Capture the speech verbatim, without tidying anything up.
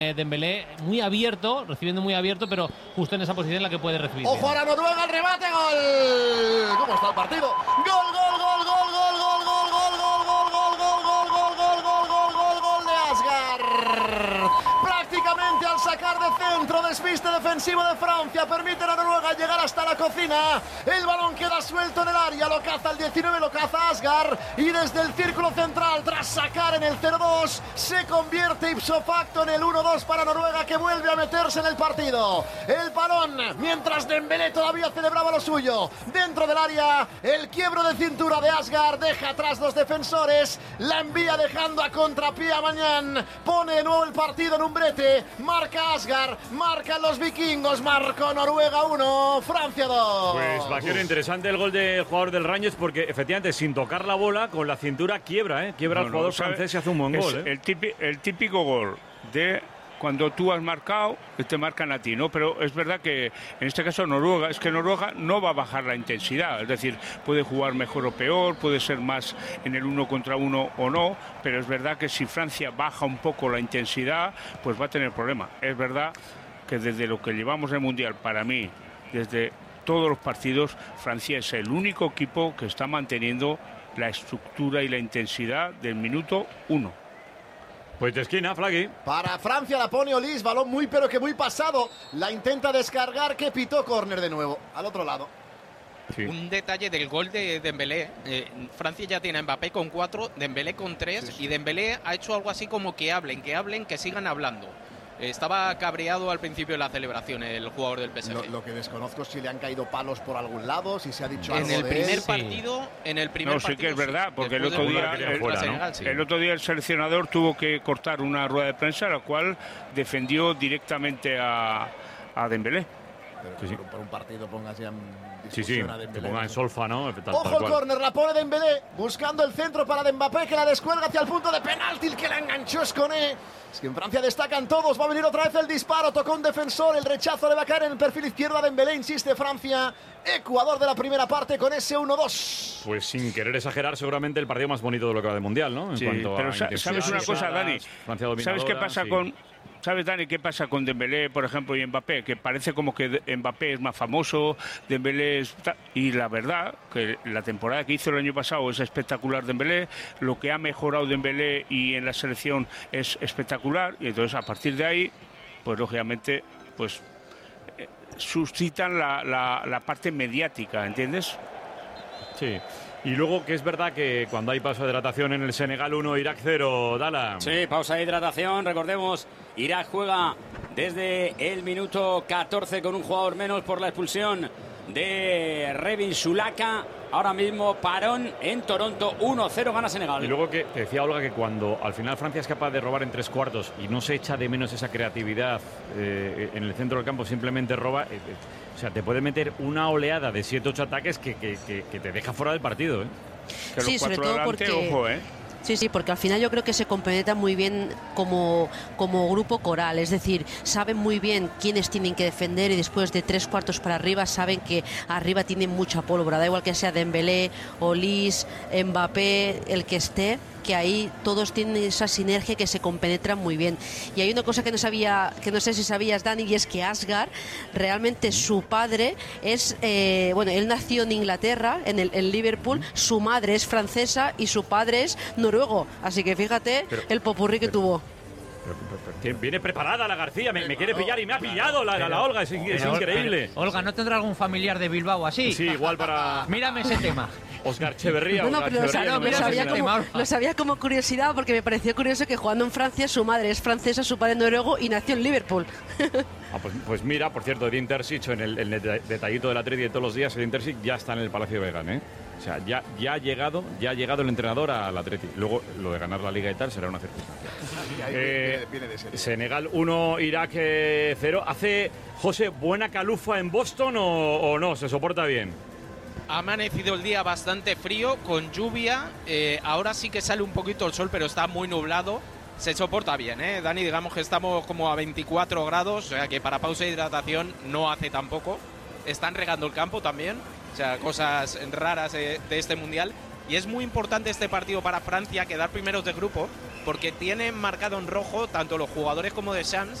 Dembélé muy abierto, recibiendo muy abierto, pero justo en esa posición en la que puede recibir. ¡Ojo ahora Noruega, el remate! ¡Gol! ¿Cómo está el partido? ¡Gol, gol, gol, gol, gol, gol, gol, gol, gol, gol, gol, gol, gol, gol, gol, gol, gol, gol de Asgard! Prácticamente al sacar de centro, despiste defensivo de Francia, permite a Noruega llegar hasta la cocina. El balón queda suelto en el área, lo caza el diecinueve, lo caza Asgard, y desde el círculo central, tras sacar en el cero dos, se convierte ipso facto en el uno dos para Noruega, que vuelve a meterse en el partido. El balón, mientras Dembélé todavía celebraba lo suyo dentro del área, el quiebro de cintura de Asgard deja atrás los defensores, la envía dejando a contrapié a Mañán, pone de nuevo el partido en un brete, marca Asgard, marcan los vikingos, marcó Noruega uno, Francia dos. Pues vaquero, interesante el gol del jugador del Rangers, porque efectivamente sin tocar la bola, con la cintura quiebra, ¿eh? quiebra no, el jugador no, francés y hace un buen gol. ¿eh? El, típico, el típico gol de cuando tú has marcado, te marcan a ti, ¿no? Pero es verdad que en este caso Noruega, es que Noruega no va a bajar la intensidad, es decir, puede jugar mejor o peor, puede ser más en el uno contra uno o no, pero es verdad que si Francia baja un poco la intensidad, pues va a tener problemas. Es verdad que desde lo que llevamos en el Mundial, para mí, desde todos los partidos, Francia es el único equipo que está manteniendo la estructura y la intensidad del minuto uno. Pues de esquina, Flagui. Para Francia la pone Olís, balón muy pero que muy pasado. La intenta descargar, que pitó córner de nuevo, al otro lado. Sí. Un detalle del gol de Dembélé. Eh, Francia ya tiene a Mbappé con cuatro, Dembélé con tres, sí, sí. Y Dembélé ha hecho algo así como que hablen, que hablen, que sigan hablando. Estaba cabreado al principio de la celebración el jugador del P S G. Lo, lo que desconozco es si le han caído palos por algún lado, si se ha dicho algo en el de primer él. partido, en el primer no, partido. Sí que es verdad, porque el otro día el, fuera, Senegal, sí. el otro día el seleccionador tuvo que cortar una rueda de prensa, la cual defendió directamente a, a Dembélé. Pero que sí, por, por un partido pongas ya en sí, sí, a Dembélé, que ponga en solfa, ¿no? Tal, Ojo tal el córner, la pone Dembélé, buscando el centro para Mbappé, que la descuelga hacia el punto de penalti, el que la enganchó es Koné. Es que en Francia destacan todos, va a venir otra vez el disparo, tocó un defensor, el rechazo le va a caer en el perfil izquierdo a Dembélé, insiste Francia. Ecuador de la primera parte con ese uno dos. Pues sin querer exagerar, seguramente el partido más bonito de lo que va de Mundial, ¿no? En sí, cuanto pero a ¿sabes una cosa, Dani? ¿Sabes qué pasa sí. con... ¿Sabes, Dani, qué pasa con Dembélé, por ejemplo, y Mbappé? Que parece como que Mbappé es más famoso, Dembélé es... Y la verdad, que la temporada que hizo el año pasado es espectacular Dembélé, lo que ha mejorado Dembélé y en la selección es espectacular, y entonces a partir de ahí, pues lógicamente, pues eh, suscitan la, la, la parte mediática, ¿entiendes? Sí. Y luego que es verdad que cuando hay pausa de hidratación en el Senegal uno, Irak cero, Dala. Sí, pausa de hidratación, recordemos, Irak juega desde el minuto catorce con un jugador menos por la expulsión de Revin Sulaka. Ahora mismo parón en Toronto, uno cero gana Senegal. Y luego que te decía Olga que cuando al final Francia es capaz de robar en tres cuartos y no se echa de menos esa creatividad eh, en el centro del campo, simplemente roba, eh, eh, o sea, te puede meter una oleada de siete ocho ataques que, que, que, que te deja fuera del partido. ¿eh? Que sí, los sobre todo adelante, porque... ojo, ¿eh? Sí, sí, porque al final yo creo que se complementan muy bien como, como grupo coral, es decir, saben muy bien quiénes tienen que defender y después de tres cuartos para arriba saben que arriba tienen mucha pólvora, da igual que sea Dembélé, Olís, Mbappé, el que esté, que ahí todos tienen esa sinergia que se compenetran muy bien. Y hay una cosa que no sabía, que no sé si sabías, Dani, y es que Asgard, realmente su padre es, eh, bueno, él nació en Inglaterra, en el en Liverpool, su madre es francesa y su padre es noruego, así que fíjate pero, el popurrí que pero, tuvo. Pero, pero, pero, viene preparada la García, me, me quiere pillar y me ha pillado la, la, la Olga, es, es increíble. Olga, ¿no tendrá algún familiar de Bilbao así? Sí, igual para... Mírame ese tema. Oscar Echeverría. No, no, pero Echeverría, lo, no lo, sabía como, lo sabía como curiosidad porque me pareció curioso que jugando en Francia su madre es francesa, su padre noruego y nació en Liverpool. Ah, pues, pues mira, por cierto, el Intersich, en el, el detallito del Atleti de todos los días, el Intersich ya está en el Palacio de Vegan, ¿eh? O sea, ya, ya, ha llegado, ya ha llegado el entrenador al Atleti. Luego, lo de ganar la Liga y tal será una circunstancia. eh, viene, viene de Senegal uno, Irak cero. ¿Hace, José, buena calufa en Boston o, o no? ¿Se soporta bien? Ha amanecido el día bastante frío, con lluvia. Eh, ahora sí que sale un poquito el sol, pero está muy nublado. Se soporta bien, ¿eh? Dani, digamos que estamos como a veinticuatro grados, o sea que para pausa de hidratación no hace tampoco. Están regando el campo también, o sea, cosas raras de, de este mundial. Y es muy importante este partido para Francia, quedar primeros de grupo, porque tienen marcado en rojo tanto los jugadores como de Sanz